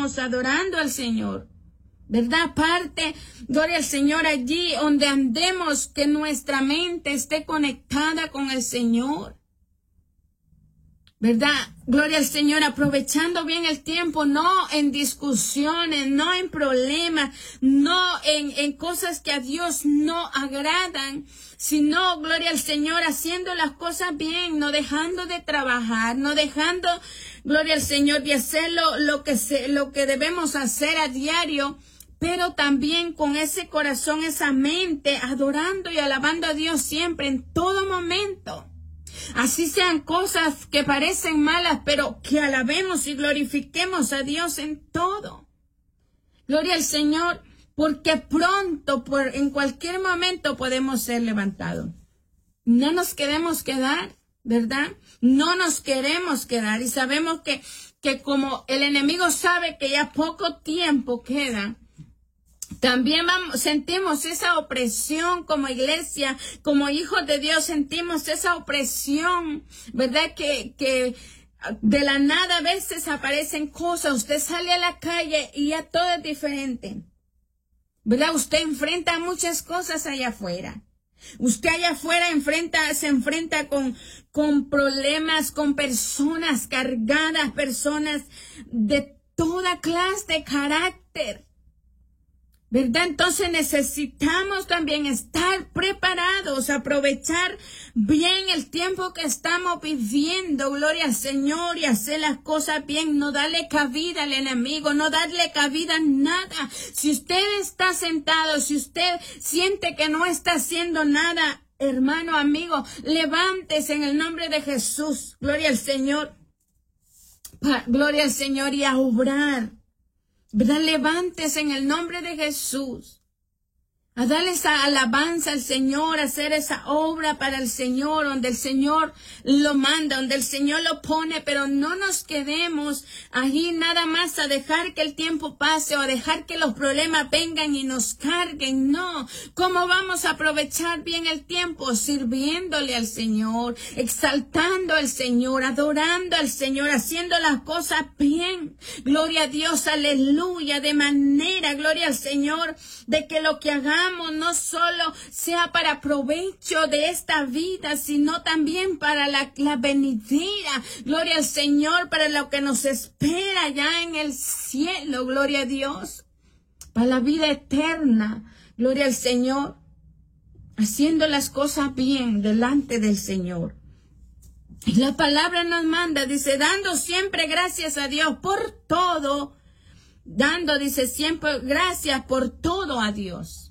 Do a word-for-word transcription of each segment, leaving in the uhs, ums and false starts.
estemos adorando al Señor, ¿verdad? Parte, gloria al Señor, allí donde andemos, que nuestra mente esté conectada con el Señor, ¿verdad? Gloria al Señor, aprovechando bien el tiempo, no en discusiones, no en problemas, no en, en cosas que a Dios no agradan, sino, gloria al Señor, haciendo las cosas bien, no dejando de trabajar, no dejando, gloria al Señor, de hacer lo, lo que se, lo que debemos hacer a diario, pero también con ese corazón, esa mente, adorando y alabando a Dios siempre, en todo momento. Así sean cosas que parecen malas, pero que alabemos y glorifiquemos a Dios en todo. Gloria al Señor, porque pronto, por, en cualquier momento podemos ser levantados. No nos queremos quedar, ¿verdad? No nos queremos quedar y sabemos que, que como el enemigo sabe que ya poco tiempo queda, también vamos, sentimos esa opresión como iglesia, como hijos de Dios, sentimos esa opresión, ¿verdad? Que, que de la nada a veces aparecen cosas, usted sale a la calle y ya todo es diferente, ¿verdad? Usted enfrenta muchas cosas allá afuera. Usted allá afuera enfrenta, se enfrenta con, con problemas, con personas cargadas, personas de toda clase de carácter, ¿verdad? Entonces necesitamos también estar preparados, aprovechar bien el tiempo que estamos viviendo, gloria al Señor, y hacer las cosas bien, no darle cabida al enemigo, no darle cabida a nada. Si usted está sentado, si usted siente que no está haciendo nada, hermano, amigo, levántese en el nombre de Jesús, gloria al Señor, gloria al Señor, y a obrar. ¿Verdad? Levántese en el nombre de Jesús a darle esa alabanza al Señor, a hacer esa obra para el Señor, donde el Señor lo manda, donde el Señor lo pone, pero no nos quedemos ahí nada más a dejar que el tiempo pase o a dejar que los problemas vengan y nos carguen. No, ¿cómo vamos a aprovechar bien el tiempo? Sirviéndole al Señor, exaltando al Señor, adorando al Señor, haciendo las cosas bien. Gloria a Dios, aleluya, de manera, gloria al Señor, de que lo que hagamos no solo sea para provecho de esta vida, sino también para la, la venidera. Gloria al Señor, para lo que nos espera ya en el cielo. Gloria a Dios, para la vida eterna. Gloria al Señor, haciendo las cosas bien delante del Señor. Y la palabra nos manda, dice, dando siempre gracias a Dios por todo. Dando, dice, siempre gracias por todo a Dios.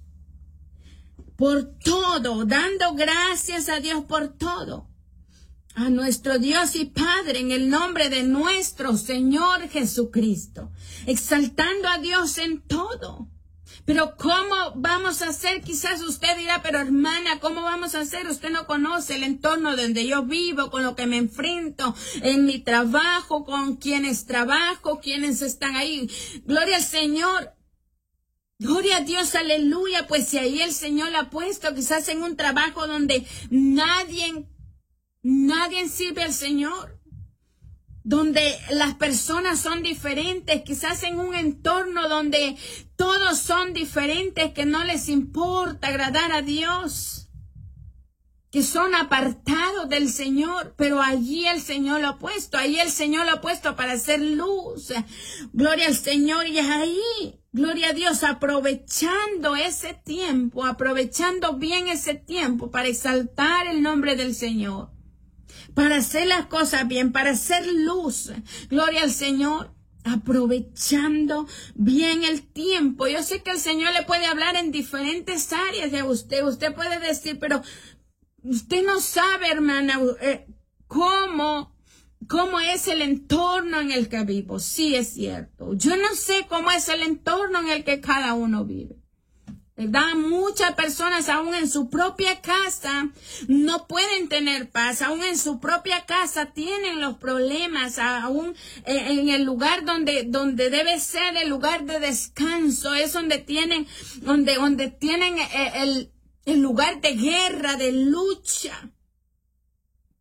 Por todo, dando gracias a Dios por todo. A nuestro Dios y Padre en el nombre de nuestro Señor Jesucristo. Exaltando a Dios en todo. Pero ¿cómo vamos a hacer? Quizás usted dirá, pero hermana, ¿cómo vamos a hacer? Usted no conoce el entorno donde yo vivo, con lo que me enfrento en mi trabajo, con quienes trabajo, quienes están ahí. Gloria al Señor. Gloria a Dios, aleluya, pues si ahí el Señor la ha puesto, quizás en un trabajo donde nadie, nadie sirve al Señor, donde las personas son diferentes, quizás en un entorno donde todos son diferentes, que no les importa agradar a Dios, que son apartados del Señor, pero allí el Señor lo ha puesto, allí el Señor lo ha puesto para hacer luz. Gloria al Señor, y ahí, gloria a Dios, aprovechando ese tiempo, aprovechando bien ese tiempo para exaltar el nombre del Señor, para hacer las cosas bien, para hacer luz. Gloria al Señor, aprovechando bien el tiempo. Yo sé que el Señor le puede hablar en diferentes áreas de usted. Usted puede decir, pero usted no sabe, hermana, eh, cómo, cómo es el entorno en el que vivo. Sí, es cierto. Yo no sé cómo es el entorno en el que cada uno vive, ¿verdad? Muchas personas aún en su propia casa no pueden tener paz, aún en su propia casa tienen los problemas, aún en el lugar donde, donde debe ser el lugar de descanso, es donde tienen, donde, donde tienen el, el lugar de guerra, de lucha.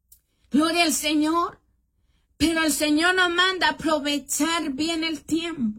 Gloria al Señor. Pero el Señor nos manda aprovechar bien el tiempo.